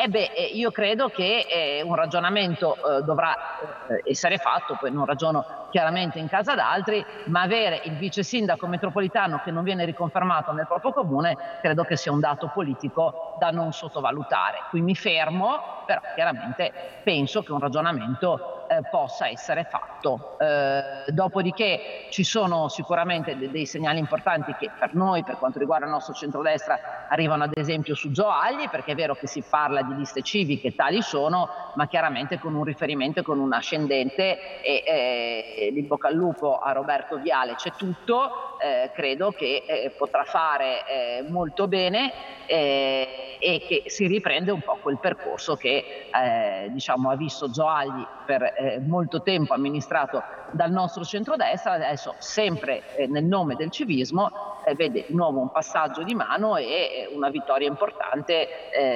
Io credo che un ragionamento dovrà essere fatto, poi non ragiono chiaramente in casa d'altri, ma avere il vice sindaco metropolitano che non viene riconfermato nel proprio comune credo che sia un dato politico da non sottovalutare. Qui mi fermo, però chiaramente penso che un ragionamento possa essere fatto. Dopodiché ci sono sicuramente dei segnali importanti che per noi, per quanto riguarda il nostro centrodestra, arrivano ad esempio su Zoagli, perché è vero che si parla di liste civiche, tali sono, ma chiaramente con un riferimento e con un ascendente, e in bocca al lupo a Roberto Viale, c'è tutto, credo che potrà fare molto bene e che si riprende un po' quel percorso che diciamo ha visto Zoagli per molto tempo amministrato dal nostro centrodestra, adesso sempre nel nome del civismo vede di nuovo un passaggio di mano e una vittoria importante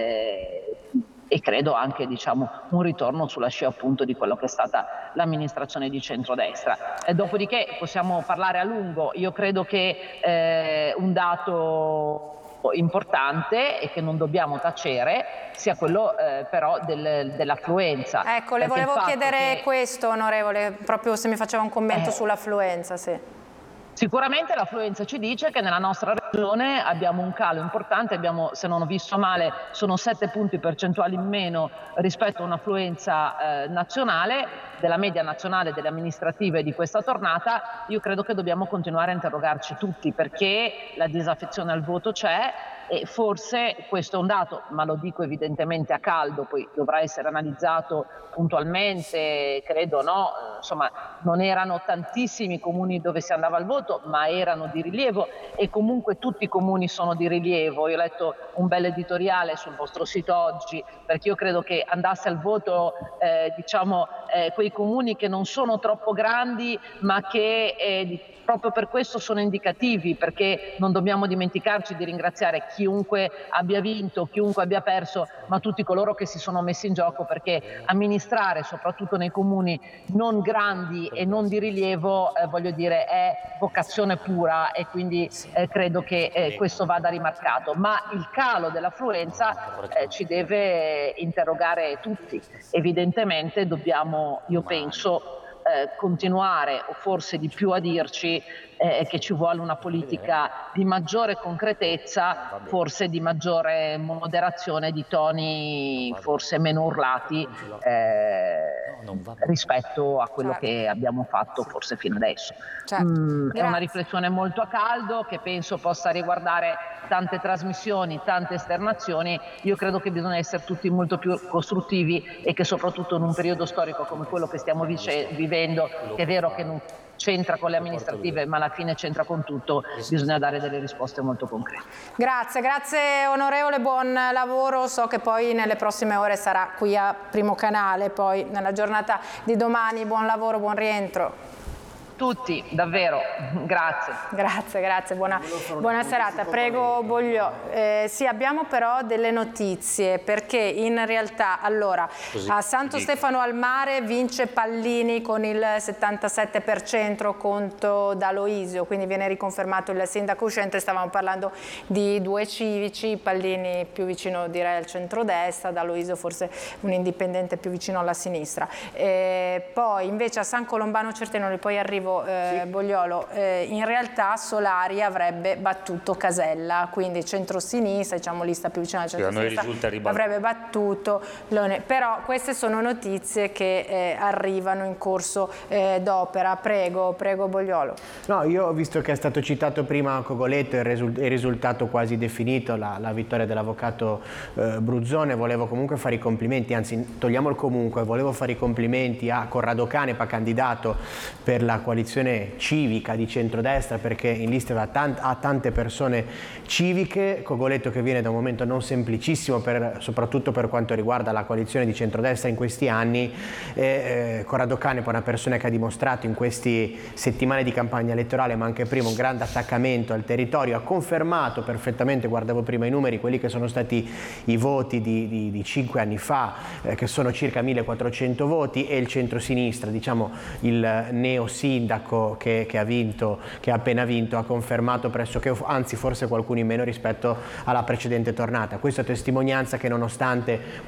e credo anche diciamo un ritorno sulla scia appunto di quello che è stata l'amministrazione di centrodestra. Dopodiché possiamo parlare a lungo, io credo che un dato importante e che non dobbiamo tacere sia quello però dell'affluenza. Ecco, le volevo chiedere questo, onorevole, proprio se mi faceva un commento sull'affluenza. Sì. Sicuramente l'affluenza ci dice che nella nostra regione abbiamo un calo importante, abbiamo, se non ho visto male, sono 7 punti percentuali in meno rispetto a un'affluenza nazionale, della media nazionale delle amministrative di questa tornata. Io credo che dobbiamo continuare a interrogarci tutti perché la disaffezione al voto c'è e forse questo è un dato, ma lo dico evidentemente a caldo, poi dovrà essere analizzato puntualmente, credo no, insomma non erano tantissimi i comuni dove si andava al voto, ma erano di rilievo e comunque tutti i comuni sono di rilievo. Io ho letto un bel editoriale sul vostro sito oggi, perché io credo che andasse al voto quei comuni che non sono troppo grandi, ma che proprio per questo sono indicativi, perché non dobbiamo dimenticarci di ringraziare chiunque abbia vinto, chiunque abbia perso, ma tutti coloro che si sono messi in gioco, perché amministrare soprattutto nei comuni non grandi e non di rilievo voglio dire è vocazione pura e quindi credo che questo vada rimarcato, ma il calo dell'affluenza ci deve interrogare tutti. Evidentemente dobbiamo, io penso, continuare o forse di più a dirci che ci vuole una politica di maggiore concretezza, forse di maggiore moderazione, di toni forse meno urlati rispetto a quello che abbiamo fatto forse fino adesso. È una riflessione molto a caldo che penso possa riguardare tante trasmissioni, tante esternazioni. Io credo che bisogna essere tutti molto più costruttivi e che soprattutto in un periodo storico come quello che stiamo vivendo, che è vero che non c'entra con le amministrative ma alla fine c'entra con tutto, bisogna dare delle risposte molto concrete. Grazie onorevole, buon lavoro, so che poi nelle prossime ore sarà qui a Primo Canale, poi nella giornata di domani, buon lavoro, buon rientro. Tutti, davvero, grazie, buona serata. Prego Bogliò. Sì, abbiamo però delle notizie, perché in realtà allora a Santo Stefano al Mare vince Pallini con il 77% contro D'Aloisio, quindi viene riconfermato il sindaco uscente. Stavamo parlando di due civici, Pallini più vicino direi al centrodestra, D'Aloisio forse un indipendente più vicino alla sinistra. Poi invece a San Colombano Certenoli, poi arrivo Bogliolo, in realtà Solari avrebbe battuto Casella, quindi centro-sinistra, diciamo lista più vicina al centro-sinistra, avrebbe battuto Leone. Però queste sono notizie che arrivano in corso d'opera. Prego Bogliolo. No, io ho visto che è stato citato prima Cogoletto, il risultato quasi definito, la vittoria dell'avvocato Bruzzone. Volevo comunque fare i complimenti, anzi togliamo il comunque, volevo fare i complimenti a Corrado Canepa, candidato per la coalizione civica di centrodestra, perché in lista ha tante persone civiche. Cogoletto che viene da un momento non semplicissimo soprattutto per quanto riguarda la coalizione di centrodestra in questi anni. Corrado Canepa è una persona che ha dimostrato in queste settimane di campagna elettorale, ma anche prima, un grande attaccamento al territorio, ha confermato perfettamente, guardavo prima i numeri, quelli che sono stati i voti di 5 anni fa, che sono circa 1400 voti, e il centrosinistra, diciamo il neo sindaco che ha appena vinto, ha confermato pressoché, anzi forse qualcuno in meno rispetto alla precedente tornata. Questa testimonianza che nonostante